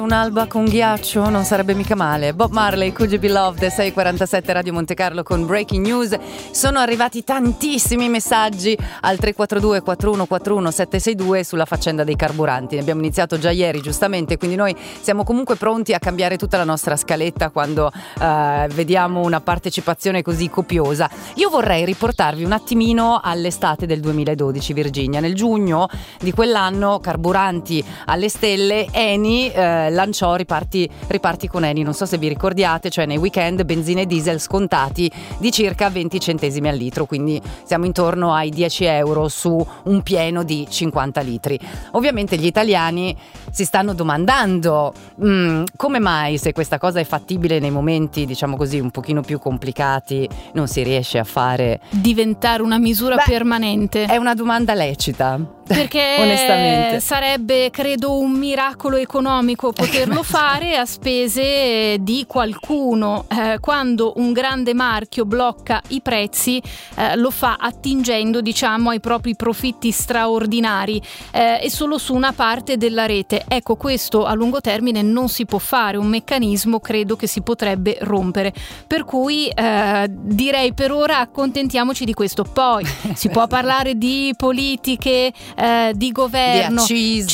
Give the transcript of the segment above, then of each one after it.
Un'alba con ghiaccio non sarebbe mica male. Bob Marley, Could You Be Loved, 647 Radio Monte Carlo con Breaking News. Sono arrivati tantissimi messaggi al 342 4141 762 sulla faccenda dei carburanti. Ne abbiamo iniziato già ieri, giustamente, quindi noi siamo comunque pronti a cambiare tutta la nostra scaletta quando vediamo una partecipazione così copiosa. Io vorrei riportarvi un attimino all'estate del 2012, Virginia. Nel giugno di quell'anno, carburanti alle stelle, Eni lanciò riparti con Eni, non so se vi ricordiate, cioè nei weekend benzina e diesel scontati di circa 20 centesimi al litro, quindi siamo intorno ai 10 euro su un pieno di 50 litri. Ovviamente gli italiani si stanno domandando come mai, se questa cosa è fattibile nei momenti, diciamo così, un pochino più complicati, non si riesce a fare diventare una misura permanente. È una domanda lecita, perché onestamente sarebbe, credo, un miracolo economico poterlo fare a spese di qualcuno. Quando un grande marchio blocca i prezzi, lo fa attingendo, diciamo, ai propri profitti straordinari e solo su una parte della rete. Ecco, questo a lungo termine non si può fare, un meccanismo credo che si potrebbe rompere, per cui direi per ora accontentiamoci di questo. Poi si può parlare di politiche, di governo, di accise,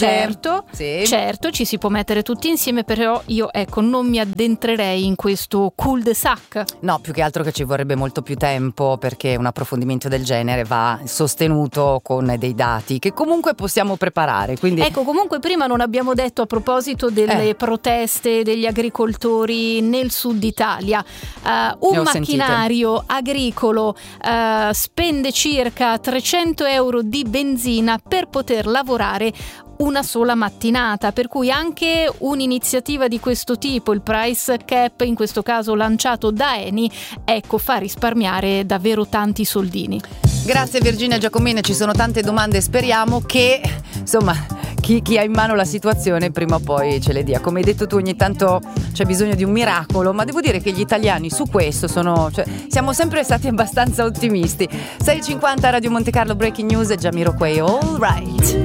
certo, ci si può mettere tutti insieme, però io non mi addentrerei in questo cul-de-sac. No, più che altro che ci vorrebbe molto più tempo, perché un approfondimento del genere va sostenuto con dei dati che comunque possiamo preparare. Quindi ecco, comunque prima non abbiamo detto, a proposito delle proteste degli agricoltori nel sud Italia, un macchinario agricolo spende circa 300 euro di benzina per poter lavorare una sola mattinata, per cui anche un'iniziativa di questo tipo, il price cap, in questo caso lanciato da Eni, fa risparmiare davvero tanti soldini. Grazie Virginia Giacomini, ci sono tante domande, speriamo che insomma chi ha in mano la situazione prima o poi ce le dia. Come hai detto tu, ogni tanto c'è bisogno di un miracolo, ma devo dire che gli italiani su questo siamo sempre stati abbastanza ottimisti. 6:50 Radio Monte Carlo, Breaking News e Jamiroquai, All Right.